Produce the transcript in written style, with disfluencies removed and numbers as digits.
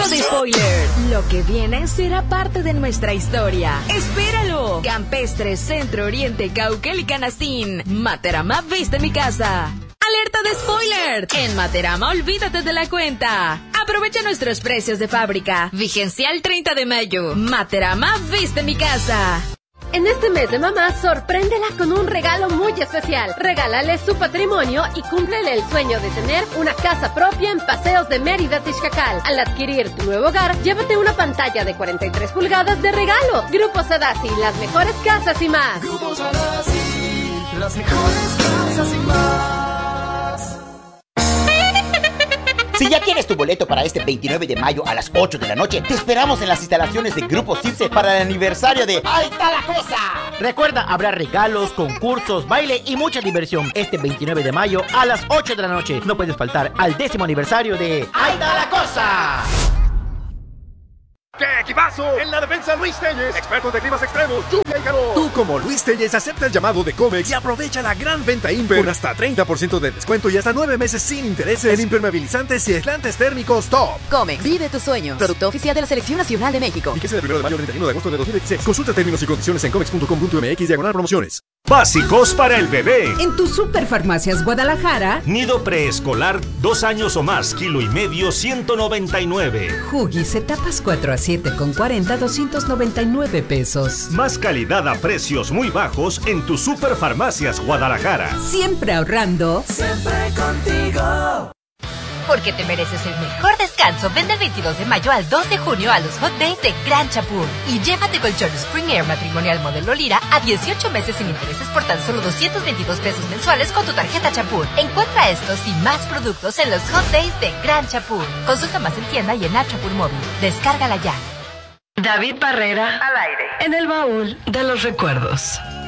Alerta de spoiler. Lo que viene será parte de nuestra historia. ¡Espéralo! Campestre, Centro Oriente, Cauquel y Canastín. Materama viste mi casa. ¡Alerta de spoiler! En Materama, olvídate de la cuenta. Aprovecha nuestros precios de fábrica. Vigencia el 30 de mayo. Materama viste mi casa. En este mes de mamá, sorpréndela con un regalo muy especial. Regálale su patrimonio y cúmplele el sueño de tener una casa propia en Paseos de Mérida, Tixcacal. Al adquirir tu nuevo hogar, llévate una pantalla de 43 pulgadas de regalo. Grupo Sadasi, las mejores casas y más. Grupo Sadasi, las mejores casas y más. Si ya tienes tu boleto para este 29 de mayo a las 8 de la noche, te esperamos en las instalaciones de Grupo Cipse para el aniversario de ¡Ahí está la cosa! Recuerda, habrá regalos, concursos, baile y mucha diversión este 29 de mayo a las 8 de la noche. No puedes faltar al 10º aniversario de ¡Ahí está la cosa! ¡Qué equipazo! En la defensa, Luis Telles, expertos de climas extremos, lluvia y calor. Tú, como Luis Telles, acepta el llamado de Comex y aprovecha la gran venta Imper con hasta 30% de descuento y hasta 9 meses sin intereses en impermeabilizantes y aislantes térmicos top. Comex, vive tus sueños. Producto oficial de la Selección Nacional de México. Fíjese del 1 de mayo al 31 de agosto de 2016. Consulta términos y condiciones en comex.com.mx/promociones. Básicos para el bebé. En tu Superfarmacias Guadalajara. Nido preescolar, 2 años o más, kilo y medio, 199. Huggies etapas 4 a 7 con 40, 299 pesos. Más calidad a precios muy bajos en tu Superfarmacias Guadalajara. Siempre ahorrando. Siempre contigo. Porque te mereces el mejor descanso. Ven del 22 de mayo al 2 de junio a los Hot Days de Gran Chapul. Y llévate colchón Spring Air matrimonial modelo Lira a 18 meses sin intereses por tan solo 222 pesos mensuales con tu tarjeta Chapul. Encuentra estos y más productos en los Hot Days de Gran Chapul. Consulta más en tienda y en App Chapul Móvil. Descárgala ya. David Barrera al aire en el baúl de los recuerdos.